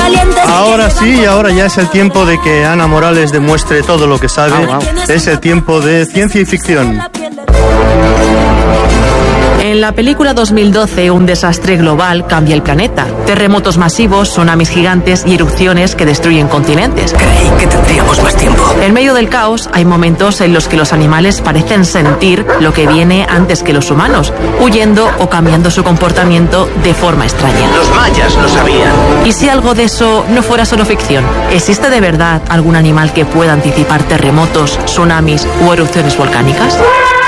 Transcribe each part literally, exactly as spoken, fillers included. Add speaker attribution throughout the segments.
Speaker 1: valientes.
Speaker 2: Ahora sí, ahora ya es el tiempo de que Ana Morales demuestre todo lo que sabe.
Speaker 3: Oh, wow.
Speaker 2: Es el tiempo de ciencia y ficción.
Speaker 3: En la película dos mil doce, un desastre global cambia el planeta. Terremotos masivos, tsunamis gigantes y erupciones que destruyen continentes.
Speaker 4: Creí que tendríamos más tiempo.
Speaker 3: En medio del caos, hay momentos en los que los animales parecen sentir lo que viene antes que los humanos, huyendo o cambiando su comportamiento de forma extraña.
Speaker 4: Los mayas lo sabían.
Speaker 3: ¿Y si algo de eso no fuera solo ficción? ¿Existe de verdad algún animal que pueda anticipar terremotos, tsunamis o erupciones volcánicas?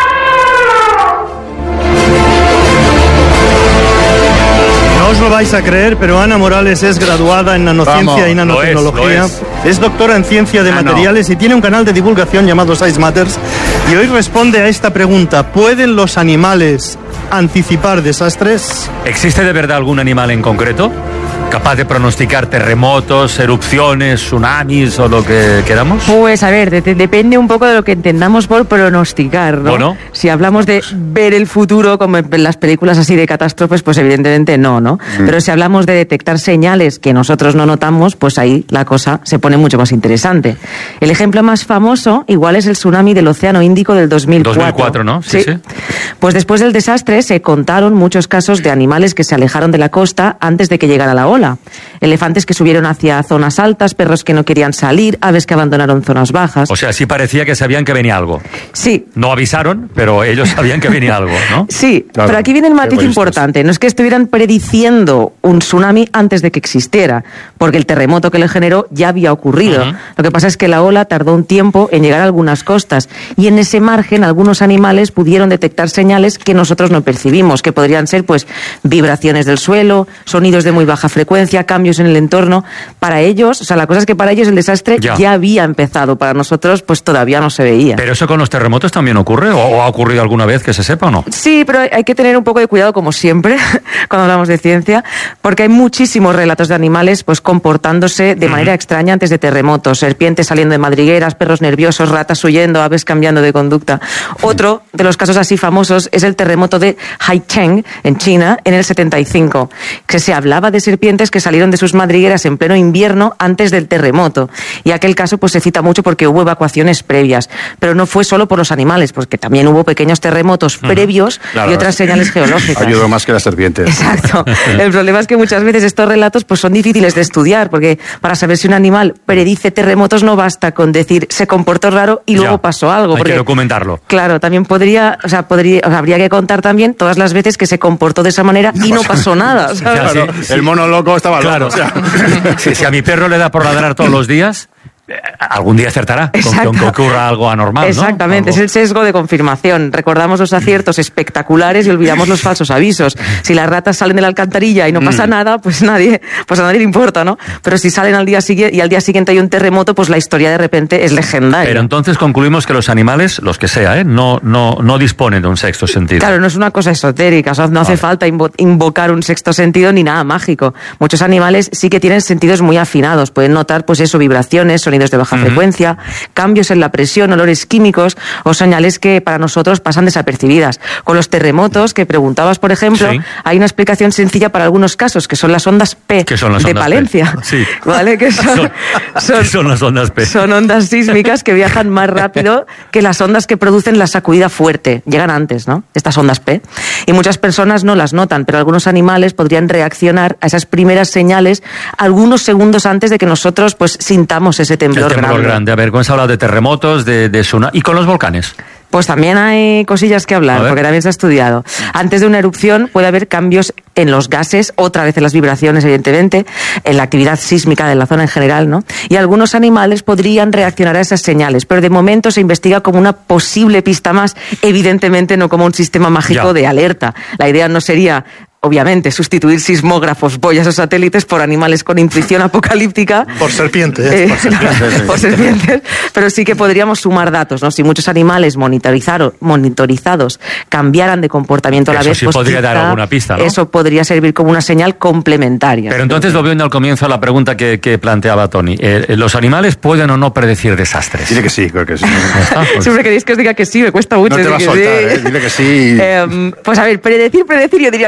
Speaker 2: No os lo vais a creer, pero Ana Morales es graduada en nanociencia
Speaker 5: Vamos,
Speaker 2: y nanotecnología.
Speaker 5: lo es, lo es.
Speaker 2: Es doctora en ciencia de
Speaker 5: Ah,
Speaker 2: materiales y tiene un canal de divulgación llamado Science Matters. Y hoy responde a esta pregunta: ¿pueden los animales anticipar desastres?
Speaker 5: ¿Existe de verdad algún animal en concreto capaz de pronosticar terremotos, erupciones, tsunamis o lo que queramos?
Speaker 6: Pues a ver, de- de- depende un poco de lo que entendamos por pronosticar, ¿no?
Speaker 5: Bueno.
Speaker 6: Si hablamos de ver el futuro, como en las películas así de catástrofes, pues evidentemente no, ¿no?
Speaker 5: Mm.
Speaker 6: Pero si hablamos de detectar señales que nosotros no notamos, pues ahí la cosa se pone mucho más interesante. El ejemplo más famoso igual es el tsunami del Océano Índico del dos mil cuatro.
Speaker 5: dos mil cuatro, ¿no? Sí, sí.
Speaker 6: Pues después del desastre se contaron muchos casos de animales que se alejaron de la costa antes de que llegara la ola. Elefantes que subieron hacia zonas altas, perros que no querían salir, aves que abandonaron zonas bajas.
Speaker 5: O sea, sí parecía que sabían que venía algo.
Speaker 6: Sí.
Speaker 5: No avisaron, pero ellos sabían que venía algo, ¿no?
Speaker 6: Sí,
Speaker 2: Claro,
Speaker 6: pero aquí viene el
Speaker 2: qué
Speaker 6: matiz
Speaker 2: egoístas.
Speaker 6: importante. No es que estuvieran prediciendo un tsunami antes de que existiera, porque el terremoto que le generó ya había ocurrido.
Speaker 5: Ujú.
Speaker 6: Lo que pasa es que la ola tardó un tiempo en llegar a algunas costas y en ese margen algunos animales pudieron detectar señales que nosotros no percibimos, que podrían ser pues vibraciones del suelo, sonidos de muy baja frecuencia, cambios en el entorno. Para ellos, o sea, la cosa es que para ellos el desastre
Speaker 5: Ya.
Speaker 6: ya, había empezado, para nosotros pues todavía no se veía.
Speaker 5: ¿Pero eso con los terremotos también ocurre? ¿O, o ha ocurrido alguna vez que se sepa o no?
Speaker 6: Sí, pero hay que tener un poco de cuidado, como siempre, cuando hablamos de ciencia, porque hay muchísimos relatos de animales pues comportándose de manera extraña antes de terremotos. Serpientes saliendo de madrigueras, perros nerviosos, ratas huyendo, aves cambiando de conducta. Otro de los casos así famosos es el terremoto de Haicheng, en China, en el setenta y cinco, que se hablaba de serpientes que salieron de sus madrigueras en pleno invierno antes del terremoto. Y aquel caso pues se cita mucho porque hubo evacuaciones previas. Pero no fue solo por los animales, porque también hubo pequeños terremotos previos
Speaker 7: Claro.
Speaker 6: y otras señales geológicas.
Speaker 7: Ayudó más que las serpientes.
Speaker 6: Exacto. El problema es que muchas veces estos relatos pues son difíciles de estudiar, porque para saber si un animal predice terremotos no basta con decir se comportó raro y luego
Speaker 5: Ya.
Speaker 6: pasó algo.
Speaker 5: Hay
Speaker 6: porque,
Speaker 5: que documentarlo.
Speaker 6: Claro, también podría, o sea, podría, o sea, habría que contar también todas las veces que se comportó de esa manera y no pasó nada, ¿sabes?
Speaker 5: Ya, sí,
Speaker 7: Claro,
Speaker 5: sí.
Speaker 7: el mono loco estaba
Speaker 5: Claro.
Speaker 7: loco. O sea.
Speaker 5: Si, si a mi perro le da por ladrar todos los días, eh, algún día acertará con,
Speaker 6: Exacto.
Speaker 5: con que ocurra algo anormal, ¿no?
Speaker 6: Exactamente,
Speaker 5: Algo-
Speaker 6: es el sesgo de confirmación. Recordamos los aciertos espectaculares y olvidamos los falsos avisos. Si las ratas salen de la alcantarilla y no pasa nada, pues nadie, pues a nadie le importa, ¿no? Pero si salen al día siguiente y al día siguiente hay un terremoto, pues la historia de repente es legendaria.
Speaker 5: Pero entonces concluimos que los animales, los que sea, ¿eh? no, no, no disponen de un sexto sentido.
Speaker 6: Claro, no es una cosa esotérica, o sea, no hace
Speaker 5: Vale.
Speaker 6: falta invo- invocar un sexto sentido ni nada mágico. Muchos animales sí que tienen sentidos muy afinados, pueden notar, pues eso, vibraciones, sonidos de baja
Speaker 5: Ujú.
Speaker 6: frecuencia, cambios en la presión, olores químicos o señales que para nosotros pasan desapercibidas. Con los terremotos que preguntabas, por ejemplo,
Speaker 5: Sí.
Speaker 6: hay una explicación sencilla para algunos casos, que son las ondas P
Speaker 5: ¿Qué son las
Speaker 6: de
Speaker 5: ondas P?
Speaker 6: Palencia.
Speaker 5: Sí.
Speaker 6: ¿Vale? Que son,
Speaker 5: Son-
Speaker 6: son-
Speaker 5: ¿Qué son las ondas P?
Speaker 6: son ondas sísmicas que viajan más rápido que las ondas que producen la sacudida fuerte. Llegan antes, ¿no? Estas ondas P. Y muchas personas no las notan, pero algunos animales podrían reaccionar a esas primeras señales algunos segundos antes de que nosotros pues sintamos ese
Speaker 5: El
Speaker 6: temblor,
Speaker 5: temblor grande.
Speaker 6: grande.
Speaker 5: A ver, ¿cómo se ha hablado de terremotos, de, de tsunami? ¿Y con los volcanes?
Speaker 6: Pues también hay cosillas que
Speaker 5: A
Speaker 6: hablar,
Speaker 5: ver.
Speaker 6: porque también se ha estudiado. Antes de una erupción puede haber cambios en los gases, otra vez en las vibraciones, evidentemente, en la actividad sísmica de la zona en general, ¿no? Y algunos animales podrían reaccionar a esas señales, pero de momento se investiga como una posible pista más, evidentemente no como un sistema mágico
Speaker 5: Ya.
Speaker 6: de alerta. La idea no sería obviamente, sustituir sismógrafos, boyas o satélites por animales con intuición apocalíptica.
Speaker 2: Por serpientes.
Speaker 6: Eh,
Speaker 2: por serpientes, sí.
Speaker 6: por serpientes, pero sí que podríamos sumar datos, ¿no? Si muchos animales monitorizaron, monitorizados cambiaran de comportamiento a la
Speaker 5: Eso
Speaker 6: vez,
Speaker 5: sí
Speaker 6: pues
Speaker 5: podría dar
Speaker 6: quizá
Speaker 5: alguna pista, ¿no?
Speaker 6: Eso podría servir como una señal complementaria.
Speaker 5: Pero entonces, volviendo al comienzo a la pregunta que, que planteaba Tony, eh, ¿los animales pueden o no predecir desastres?
Speaker 7: Dile que sí, creo que sí.
Speaker 5: Ya está, pues.
Speaker 6: Siempre queréis que os diga que sí, me cuesta mucho
Speaker 7: No te
Speaker 6: decir
Speaker 7: va a
Speaker 6: que
Speaker 7: soltar,
Speaker 6: sí.
Speaker 7: ¿eh? Dile que sí.
Speaker 6: Eh, pues a ver, predecir, predecir, yo diría que no es la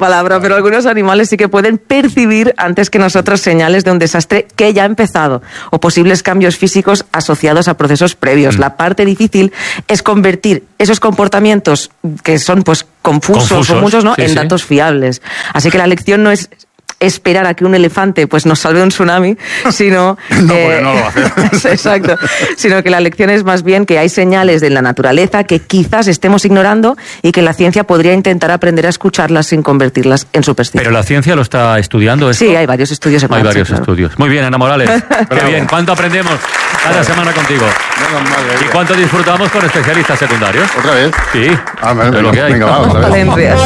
Speaker 6: palabra, pero algunos animales sí que pueden percibir antes que nosotros señales de un desastre que ya ha empezado o posibles cambios físicos asociados a procesos previos. Mm. La parte difícil es convertir esos comportamientos que son pues confusos,
Speaker 5: confusos
Speaker 6: o muchos, ¿no?
Speaker 5: Sí,
Speaker 6: en
Speaker 5: sí.
Speaker 6: datos fiables. Así que la lección no es esperar a que un elefante pues nos salve de un tsunami, sino
Speaker 7: no,
Speaker 6: eh,
Speaker 7: porque no lo va a hacer.
Speaker 6: exacto, sino que la lección es más bien que hay señales de la naturaleza que quizás estemos ignorando y que la ciencia podría intentar aprender a escucharlas sin convertirlas en superstición.
Speaker 5: Pero la ciencia lo está estudiando esto.
Speaker 6: Sí, hay varios estudios en
Speaker 5: Hay
Speaker 6: marcha,
Speaker 5: varios
Speaker 6: claro.
Speaker 5: estudios. Muy bien, Ana Morales. Qué bien. ¿Cuánto aprendemos cada semana contigo? ¿Y cuánto disfrutamos con especialistas secundarios?
Speaker 7: ¿Otra vez?
Speaker 5: Sí.
Speaker 7: Ah, bueno,
Speaker 5: es lo que hay.
Speaker 7: venga, vamos.
Speaker 6: Valencias.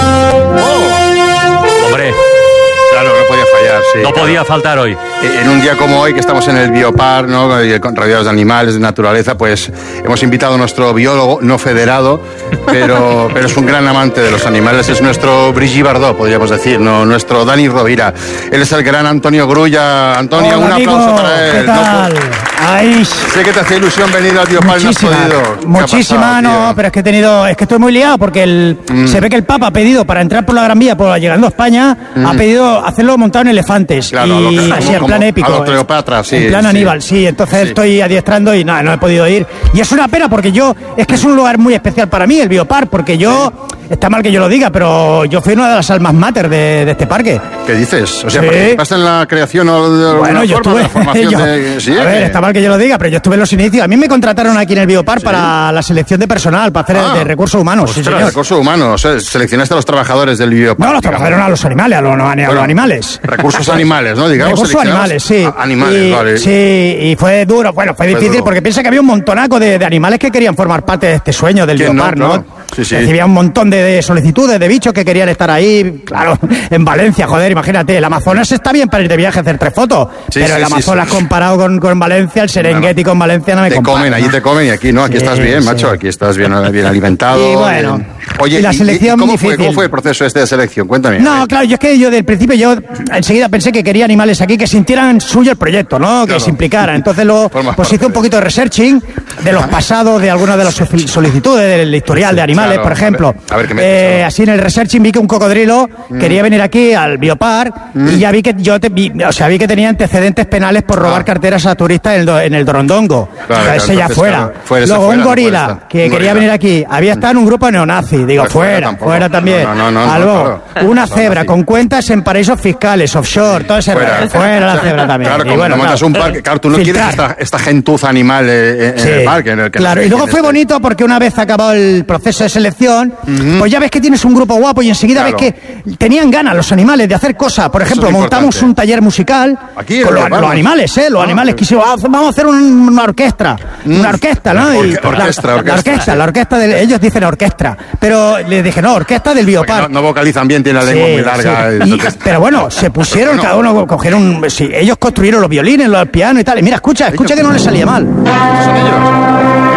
Speaker 5: Hombre,
Speaker 7: Claro, no podía fallar, sí.
Speaker 5: no
Speaker 7: claro.
Speaker 5: podía faltar hoy.
Speaker 7: En un día como hoy, que estamos en el Biopar, ¿no? Y con rodeados de animales, de naturaleza, pues hemos invitado a nuestro biólogo, no federado, pero, pero es un gran amante de los animales. Es nuestro Brigitte Bardot, podríamos decir, ¿no? Nuestro Dani Rovira. Él es el gran Antonio Grulla. Antonio,
Speaker 1: Hola,
Speaker 7: un aplauso
Speaker 1: amigo.
Speaker 7: para él.
Speaker 1: ¿Qué tal?
Speaker 7: No,
Speaker 1: Ay,
Speaker 7: sé que te hace ilusión venir al Biopar y no has
Speaker 1: muchísima,
Speaker 7: podido. ¿Qué ha
Speaker 1: muchísima,
Speaker 7: pasado,
Speaker 1: no,
Speaker 7: tío?
Speaker 1: pero es que he tenido, es que estoy muy liado porque el,
Speaker 7: Mm.
Speaker 1: se ve que el Papa ha pedido para entrar por la Gran Vía, por llegando a España,
Speaker 7: Mm.
Speaker 1: ha pedido hacerlo montado en elefantes
Speaker 7: Claro,
Speaker 1: y
Speaker 7: lo que-
Speaker 1: así
Speaker 7: como-
Speaker 1: en plan
Speaker 7: como
Speaker 1: épico,
Speaker 7: a los Cleopatra, sí,
Speaker 1: en plan
Speaker 7: sí.
Speaker 1: Aníbal, sí. Entonces
Speaker 7: Sí.
Speaker 1: estoy adiestrando y nada, no he podido ir y es una pena porque yo es que es un lugar muy especial para mí el Biopar porque yo está mal que yo lo diga, pero yo fui una de las almas mater de, de este parque.
Speaker 7: ¿Qué dices? O sea,
Speaker 1: Sí.
Speaker 7: participaste en la creación o de alguna
Speaker 1: Bueno, yo
Speaker 7: forma, de la
Speaker 1: estuve.
Speaker 7: formación
Speaker 1: yo-
Speaker 7: de... Sí,
Speaker 1: a ver,
Speaker 7: que-
Speaker 1: está mal que yo lo diga, pero yo estuve en los inicios. A mí me contrataron aquí en el Biopar para la selección de personal, para hacer
Speaker 7: Ah.
Speaker 1: de recursos humanos. sí,
Speaker 7: Ostras,
Speaker 1: señor.
Speaker 7: recursos humanos. eh, Seleccionaste a los trabajadores del Biopar.
Speaker 1: No, los
Speaker 7: digamos.
Speaker 1: trabajaron a los animales, a los, a los
Speaker 7: Bueno,
Speaker 1: animales.
Speaker 7: Recursos animales, ¿no? Digamos,
Speaker 1: Recursos
Speaker 7: seleccionados
Speaker 1: animales, sí.
Speaker 7: a- Animales,
Speaker 1: y,
Speaker 7: vale.
Speaker 1: Sí, y fue duro, bueno, fue difícil
Speaker 7: duro.
Speaker 1: porque piensa que había un montonaco de, de animales que querían formar parte de este sueño del
Speaker 7: ¿Quién no?
Speaker 1: Biopar, ¿no?
Speaker 7: Claro. Sí, sí.
Speaker 1: Recibía un montón de, de solicitudes de bichos que querían estar ahí, claro, en Valencia, joder, imagínate, el Amazonas está bien para ir de viaje a hacerte tres fotos,
Speaker 7: Sí,
Speaker 1: pero
Speaker 7: sí,
Speaker 1: el
Speaker 7: sí,
Speaker 1: Amazonas
Speaker 7: sí.
Speaker 1: comparado con, con Valencia, el Serengeti con Valencia no me
Speaker 7: Te
Speaker 1: compara,
Speaker 7: comen, allí
Speaker 1: ¿no?
Speaker 7: te comen y aquí no, aquí
Speaker 1: Sí,
Speaker 7: estás bien,
Speaker 1: sí.
Speaker 7: macho, aquí estás bien, bien alimentado.
Speaker 1: Y bueno,
Speaker 7: bien. Oye,
Speaker 1: y la selección
Speaker 7: ¿cómo,
Speaker 1: difícil.
Speaker 7: fue, ¿cómo fue el proceso este de selección? Cuéntame.
Speaker 1: No, claro, yo es que yo del principio yo enseguida pensé que quería animales aquí que sintieran suyo el proyecto, ¿no? Que
Speaker 7: Claro.
Speaker 1: se implicaran. Entonces luego
Speaker 7: Formas
Speaker 1: pues
Speaker 7: parte
Speaker 1: hice un
Speaker 7: de-
Speaker 1: poquito de researching de los pasados de algunas de las sofi- solicitudes del historial de animales,
Speaker 7: Claro,
Speaker 1: por ejemplo.
Speaker 7: a ver, a ver qué metes,
Speaker 1: Eh,
Speaker 7: claro.
Speaker 1: así en el researching vi que un cocodrilo quería venir aquí al Biopar y ya vi que yo te, vi, o sea, vi que tenía antecedentes penales por robar
Speaker 7: Ah.
Speaker 1: carteras a turistas en el, do- en el Dorondongo.
Speaker 7: Claro,
Speaker 1: O sea, ese
Speaker 7: claro,
Speaker 1: ya
Speaker 7: entonces,
Speaker 1: fuera.
Speaker 7: claro, fuera, ese
Speaker 1: Luego
Speaker 7: fuera,
Speaker 1: un
Speaker 7: no puede
Speaker 1: gorila
Speaker 7: estar.
Speaker 1: que
Speaker 7: Un
Speaker 1: quería
Speaker 7: gorila.
Speaker 1: venir aquí. Había estado en un grupo neonazi. Digo,
Speaker 7: Pues fuera
Speaker 1: fuera,
Speaker 7: tampoco.
Speaker 1: fuera también.
Speaker 7: No, no, no, no,
Speaker 1: Algo,
Speaker 7: claro.
Speaker 1: una
Speaker 7: No,
Speaker 1: cebra
Speaker 7: sí.
Speaker 1: con cuentas en paraísos fiscales, offshore, todo ese
Speaker 7: Fuera.
Speaker 1: rollo. Fuera la cebra también.
Speaker 7: Claro,
Speaker 1: Y
Speaker 7: como
Speaker 1: bueno,
Speaker 7: no montas
Speaker 1: claro.
Speaker 7: un parque, claro, tú no
Speaker 1: Filtrar.
Speaker 7: quieres esta, esta gentuza animal eh, en
Speaker 1: Sí,
Speaker 7: el parque. En el que
Speaker 1: claro,
Speaker 7: no
Speaker 1: y luego
Speaker 7: tienes
Speaker 1: fue
Speaker 7: que-
Speaker 1: bonito porque una vez acabado el proceso de selección, pues ya ves que tienes un grupo guapo y enseguida
Speaker 7: Claro.
Speaker 1: ves que tenían ganas los animales de hacer cosas. Por ejemplo,
Speaker 7: es
Speaker 1: montamos
Speaker 7: importante.
Speaker 1: un taller musical
Speaker 7: Aquí,
Speaker 1: con
Speaker 7: en
Speaker 1: los,
Speaker 7: el Biopar,
Speaker 1: los
Speaker 7: ¿no?
Speaker 1: animales, ¿eh? Los
Speaker 7: Ah,
Speaker 1: animales
Speaker 7: qué-
Speaker 1: quisimos, "Ah, vamos a hacer un- una orquestra, una orquesta, ¿no? Y
Speaker 7: Orque-
Speaker 1: la-
Speaker 7: orquestra,
Speaker 1: la,
Speaker 7: orquestra.
Speaker 1: orquesta, la orquesta del- ellos dicen orquestra, pero les dije, no, orquesta del
Speaker 7: Porque
Speaker 1: Biopar.
Speaker 7: no, no vocalizan bien, tiene la lengua
Speaker 1: Sí,
Speaker 7: muy larga.
Speaker 1: sí.
Speaker 7: eh,
Speaker 1: Y-
Speaker 7: entonces-
Speaker 1: pero bueno, se pusieron,
Speaker 7: Pero
Speaker 1: cada uno cogieron, sí, ellos construyeron los violines, los pianos y tal. Y mira, escucha, escucha que no les salía mal.
Speaker 7: ¿Son ellos?